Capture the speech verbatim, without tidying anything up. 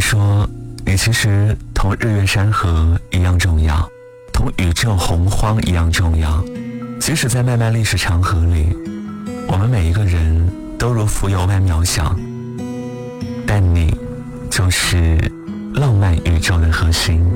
说，你其实同日月山河一样重要，同宇宙洪荒一样重要。即使在漫漫历史长河里，我们每一个人都如蜉蝣般渺小，但你就是浪漫宇宙的核心。